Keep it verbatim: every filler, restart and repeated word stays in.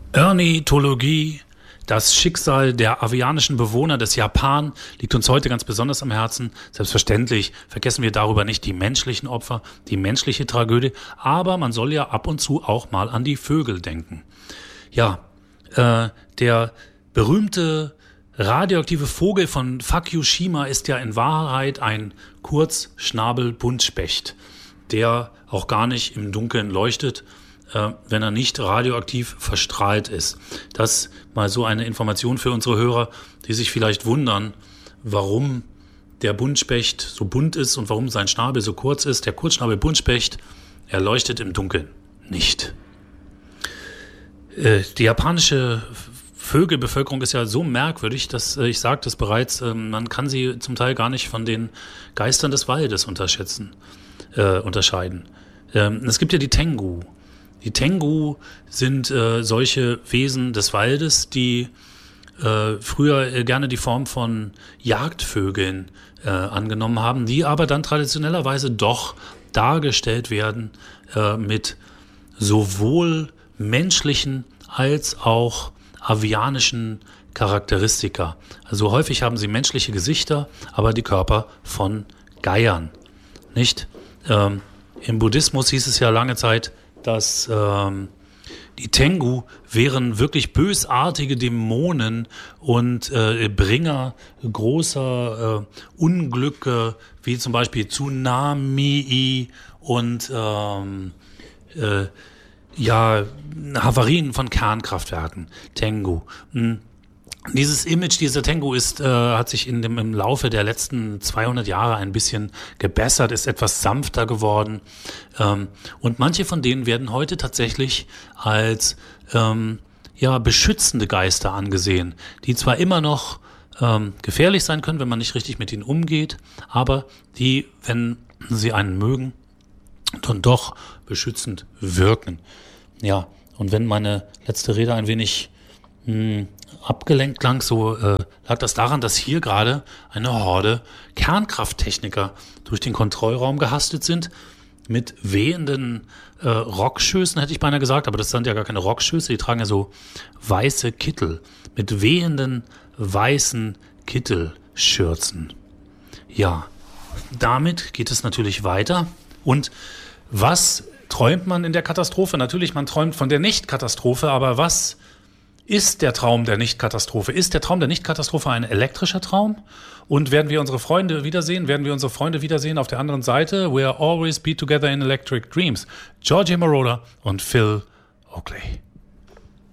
Ornithologie, das Schicksal der avianischen Bewohner des Japan liegt uns heute ganz besonders am Herzen. Selbstverständlich vergessen wir darüber nicht die menschlichen Opfer, die menschliche Tragödie, aber man soll ja ab und zu auch mal an die Vögel denken. Ja, äh, der berühmte radioaktive Vogel von Fukushima ist ja in Wahrheit ein Kurzschnabel-Buntspecht, der auch gar nicht im Dunkeln leuchtet, äh, wenn er nicht radioaktiv verstrahlt ist. Das mal so eine Information für unsere Hörer, die sich vielleicht wundern, warum der Buntspecht so bunt ist und warum sein Schnabel so kurz ist. Der Kurzschnabel-Buntspecht, er leuchtet im Dunkeln nicht. Äh, die japanische Vögelbevölkerung ist ja so merkwürdig, dass äh, ich sagte es bereits, äh, man kann sie zum Teil gar nicht von den Geistern des Waldes unterschätzen, äh, unterscheiden. Ähm, es gibt ja die Tengu. Die Tengu sind äh, solche Wesen des Waldes, die äh, früher äh, gerne die Form von Jagdvögeln äh, angenommen haben, die aber dann traditionellerweise doch dargestellt werden äh, mit sowohl menschlichen als auch avianischen Charakteristika. Also häufig haben sie menschliche Gesichter, aber die Körper von Geiern. Nicht? Ähm, Im Buddhismus hieß es ja lange Zeit, dass ähm, die Tengu wären wirklich bösartige Dämonen und äh, Bringer großer äh, Unglücke, wie zum Beispiel Tsunami und ähm, äh, ja, Havarien von Kernkraftwerken, Tengu. Dieses Image dieser Tengu ist, äh, hat sich in dem, im Laufe der letzten zweihundert Jahre ein bisschen gebessert, ist etwas sanfter geworden. Ähm, und manche von denen werden heute tatsächlich als ähm, ja, beschützende Geister angesehen, die zwar immer noch ähm, gefährlich sein können, wenn man nicht richtig mit ihnen umgeht, aber die, wenn sie einen mögen, dann doch beschützend wirken. Ja, und wenn meine letzte Rede ein wenig mh, abgelenkt klang, so äh, lag das daran, dass hier gerade eine Horde Kernkrafttechniker durch den Kontrollraum gehastet sind, mit wehenden äh, Rockschößen, hätte ich beinahe gesagt, aber das sind ja gar keine Rockschöße, die tragen ja so weiße Kittel, mit wehenden weißen Kittelschürzen. Ja, damit geht es natürlich weiter. Und was träumt man in der Katastrophe? Natürlich, man träumt von der Nicht-Katastrophe, aber was ist der Traum der Nicht-Katastrophe? Ist der Traum der Nicht-Katastrophe ein elektrischer Traum? Und werden wir unsere Freunde wiedersehen? Werden wir unsere Freunde wiedersehen auf der anderen Seite? We'll always be together in electric dreams. Georgie Moroder und Phil Oakley.